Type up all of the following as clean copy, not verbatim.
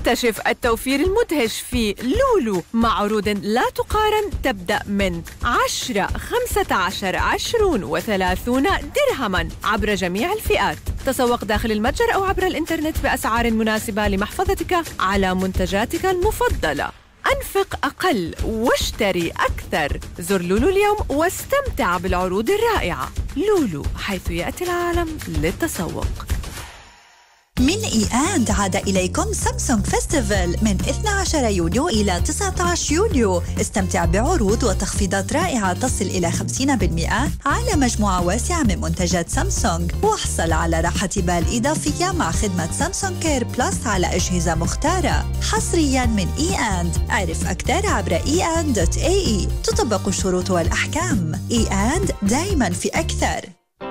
اكتشف التوفير المدهش في لولو مع عروض لا تقارن تبدأ من 10 15 20 و30 درهما عبر جميع الفئات. تسوق داخل المتجر أو عبر الإنترنت بأسعار مناسبة لمحفظتك على منتجاتك المفضلة. أنفق أقل واشتري أكثر. زر لولو اليوم واستمتع بالعروض الرائعة. لولو، حيث يأتي العالم للتسوق. من إي&، عاد إليكم سامسونج فيستيفال من 12 يونيو إلى 19 يوليو. استمتع بعروض وتخفيضات رائعة تصل إلى 50% على مجموعة واسعة من منتجات سامسونج، واحصل على راحة بال إضافية مع خدمة سامسونج كير بلس على أجهزة مختارة حصرياً من إي&. عرف أكثر عبر en.ae. تطبق الشروط والأحكام. إي&، دائماً في أكثر.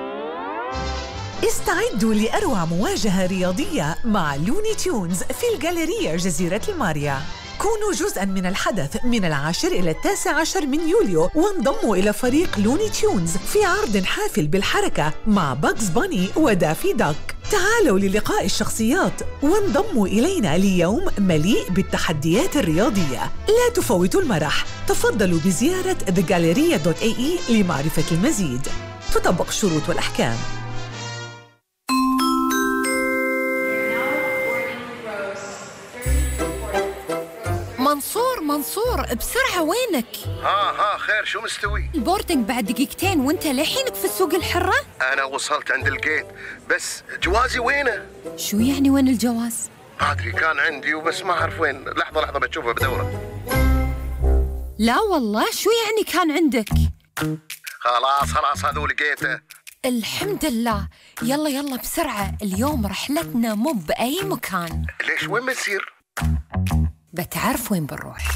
استعدوا لأروع مواجهة رياضية مع لوني تيونز في الجاليرية جزيرة الماريا. كونوا جزءاً من الحدث من 10 إلى 19 من يوليو، وانضموا إلى فريق لوني تيونز في عرض حافل بالحركة مع باكس باني ودافي داك. تعالوا للقاء الشخصيات وانضموا إلينا ليوم مليء بالتحديات الرياضية. لا تفوتوا المرح. تفضلوا بزيارة thegalleria.ae لمعرفة المزيد. تطبق الشروط والأحكام. منصور بسرعة، وينك؟ ها خير، شو مستوي؟ البوردنج بعد دقيقتين وانت لحينك في السوق الحرة؟ أنا وصلت عند الجيت، بس جوازي وينه؟ شو يعني وين الجواز؟ ما أدري، كان عندي وبس ما أعرف وين. لحظة بتشوفه بدوره. لا والله، شو يعني كان عندك؟ خلاص هذا لقيته. الحمد لله. يلا بسرعة، اليوم رحلتنا مو بأي مكان. ليش، وين بنسير؟ بتعرف وين بنروح؟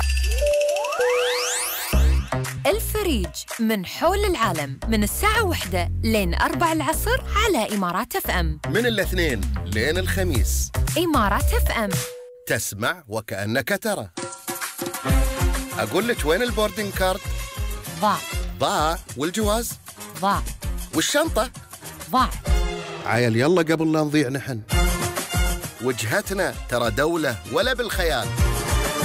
الفريج من حول العالم من الساعة 1 لين 4 العصر على إمارات FM. من الاثنين لين الخميس. إمارات FM، تسمع وكأنك ترى. أقول لك وين البوردنج كارد؟ ضاع. والجواز؟ ضاع. والشنطة؟ ضاعت. عيل يلا قبل لا نضيع نحن. وجهتنا ترى دولة ولا بالخيال.